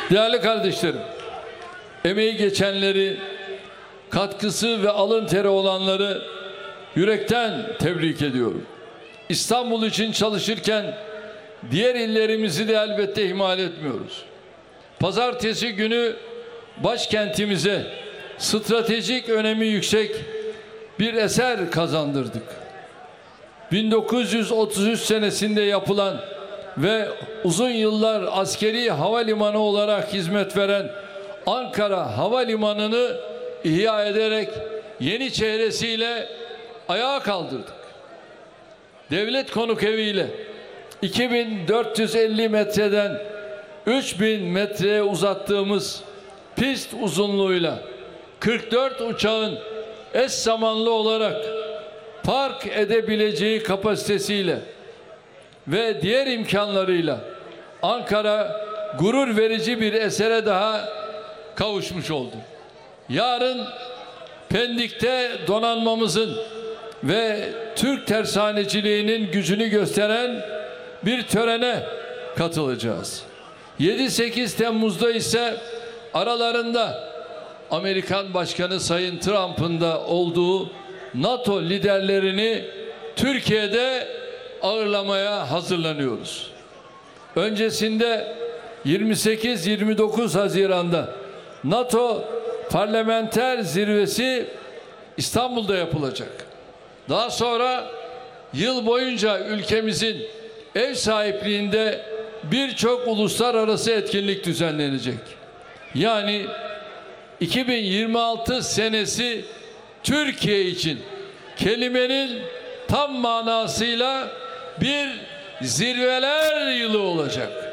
Değerli kardeşlerim, emeği geçenleri, katkısı ve alın teri olanları yürekten tebrik ediyorum. İstanbul için çalışırken diğer illerimizi de elbette ihmal etmiyoruz. Pazartesi günü başkentimize stratejik önemi yüksek bir eser kazandırdık. 1933 senesinde yapılan ve uzun yıllar askeri havalimanı olarak hizmet veren Ankara Havalimanı'nı ihya ederek yeni çehresiyle ayağa kaldırdık. Devlet konuk eviyle 2450 metreden 3000 metreye uzattığımız pist uzunluğuyla 44 uçağın eş zamanlı olarak park edebileceği kapasitesiyle ve diğer imkanlarıyla Ankara gurur verici bir esere daha kavuşmuş oldu. Yarın Pendik'te donanmamızın ve Türk tersaneciliğinin gücünü gösteren bir törene katılacağız. 7-8 Temmuz'da ise aralarında Amerikan Başkanı Sayın Trump'ın da olduğu NATO liderlerini Türkiye'de ağırlamaya hazırlanıyoruz. Öncesinde 28-29 Haziran'da NATO Parlamenter Zirvesi İstanbul'da yapılacak. Daha sonra yıl boyunca ülkemizin ev sahipliğinde birçok uluslararası etkinlik düzenlenecek. Yani 2026 senesi Türkiye için kelimenin tam manasıyla bir zirveler yılı olacak.